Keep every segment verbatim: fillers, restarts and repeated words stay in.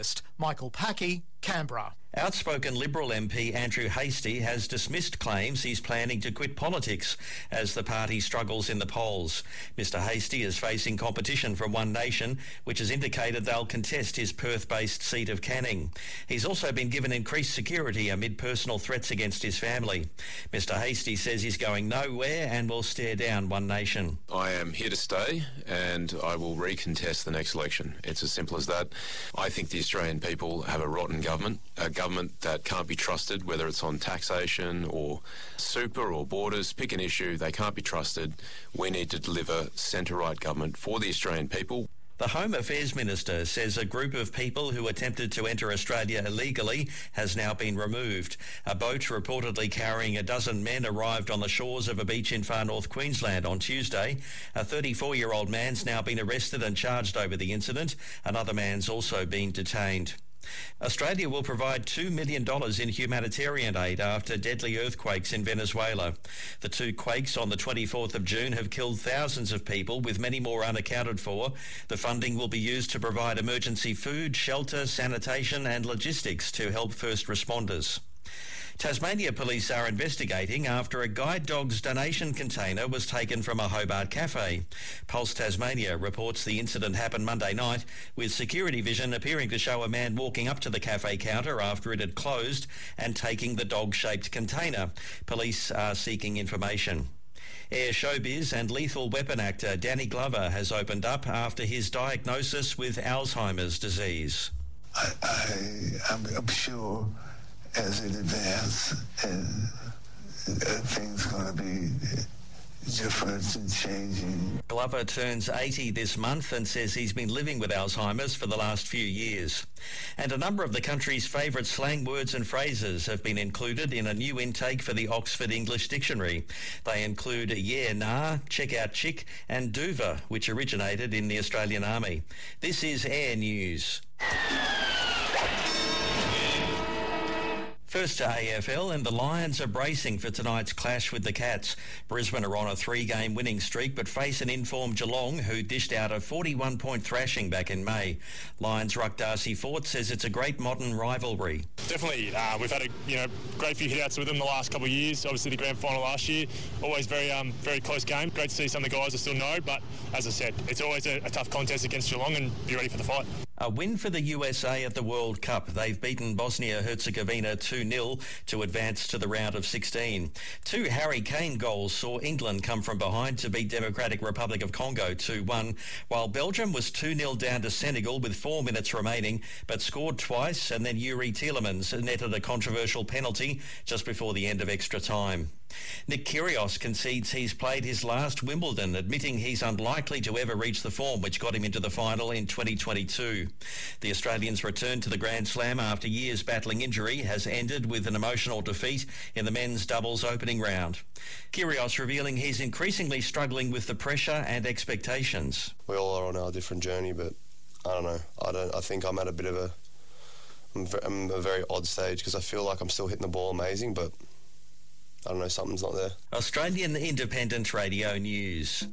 Michael Packey, Canberra. Outspoken Liberal M P Andrew Hastie has dismissed claims he's planning to quit politics as the party struggles in the polls. Mister Hastie is facing competition from One Nation, which has indicated they'll contest his Perth-based seat of Canning. He's also been given increased security amid personal threats against his family. Mister Hastie says he's going nowhere and will stare down One Nation. I am here to stay and I will recontest the next election. It's as simple as that. I think the Australian people have a rotten government, a government that can't be trusted, whether it's on taxation or super or borders. Pick an issue, they can't be trusted. We need to deliver centre-right government for the Australian people. The Home Affairs Minister says a group of people who attempted to enter Australia illegally has now been removed. A boat reportedly carrying a dozen men arrived on the shores of a beach in far north Queensland on Tuesday. A thirty-four-year-old man's now been arrested and charged over the incident. Another man's also been detained. Australia will provide two million dollars in humanitarian aid after deadly earthquakes in Venezuela. The two quakes on the twenty-fourth of June have killed thousands of people, with many more unaccounted for. The funding will be used to provide emergency food, shelter, sanitation and logistics to help first responders. Tasmania police are investigating after a guide dog's donation container was taken from a Hobart cafe. Pulse Tasmania reports the incident happened Monday night, with security vision appearing to show a man walking up to the cafe counter after it had closed and taking the dog-shaped container. Police are seeking information. Air Showbiz and Lethal Weapon actor Danny Glover has opened up after his diagnosis with Alzheimer's disease. I, I, I'm, I'm sure as it advances and uh, things going to be different and changing. Glover turns eighty this month and says he's been living with Alzheimer's for the last few years. And a number of the country's favourite slang words and phrases have been included in a new intake for the Oxford English Dictionary. They include yeah, nah, check out chick and duva, which originated in the Australian Army. This is Air News. First to A F L, and the Lions are bracing for tonight's clash with the Cats. Brisbane are on a three-game winning streak, but face an informed Geelong, who dished out a forty-one point thrashing back in May. Lions ruck Darcy Fort says it's a great modern rivalry. Definitely, uh, we've had a you know great few hit-outs with them the last couple of years. Obviously, the grand final last year, always very um, very close game. Great to see some of the guys I still know, but as I said, it's always a, a tough contest against Geelong, and be ready for the fight. A win for the U S A at the World Cup. They've beaten Bosnia-Herzegovina two nil to advance to the round of sixteen. Two Harry Kane goals saw England come from behind to beat Democratic Republic of Congo two one, while Belgium was two nil down to Senegal with four minutes remaining, but scored twice, and then Yuri Tielemans netted a controversial penalty just before the end of extra time. Nick Kyrgios concedes he's played his last Wimbledon, admitting he's unlikely to ever reach the form which got him into the final in twenty twenty-two. The Australian's return to the Grand Slam after years battling injury has ended with an emotional defeat in the men's doubles opening round. Kyrgios revealing he's increasingly struggling with the pressure and expectations. We all are on our different journey, but I don't know. I don't. I think I'm at a bit of a, I'm, I'm a very odd stage because I feel like I'm still hitting the ball amazing, but I don't know, something's not there. Australian Independent Radio News.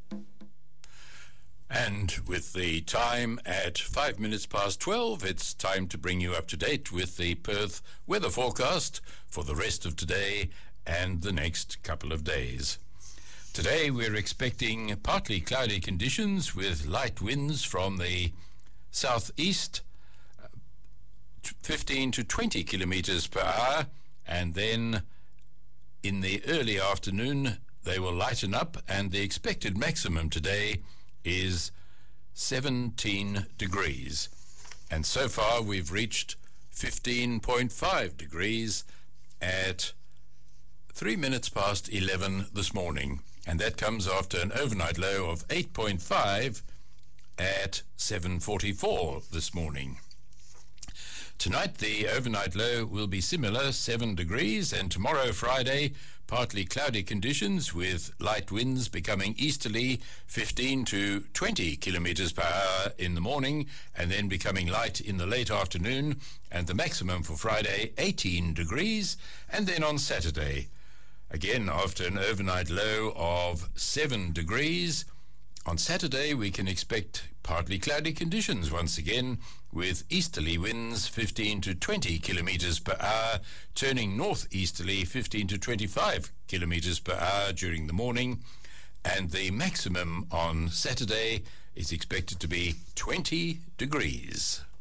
And with the time at five minutes past twelve, it's time to bring you up to date with the Perth weather forecast for the rest of today and the next couple of days. Today we're expecting partly cloudy conditions with light winds from the southeast, fifteen to twenty kilometres per hour, and then in the early afternoon they will lighten up, and the expected maximum today is seventeen degrees. And so far we've reached fifteen point five degrees at three minutes past eleven this morning. And that comes after an overnight low of eight point five at seven forty-four this morning. Tonight, the overnight low will be similar, seven degrees, and tomorrow, Friday, partly cloudy conditions with light winds becoming easterly, fifteen to twenty kilometres per hour in the morning, and then becoming light in the late afternoon, and the maximum for Friday, eighteen degrees, and then on Saturday, again, after an overnight low of seven degrees, on Saturday we can expect partly cloudy conditions once again, with easterly winds fifteen to twenty kilometres per hour, turning northeasterly fifteen to twenty-five kilometres per hour during the morning, and the maximum on Saturday is expected to be twenty degrees.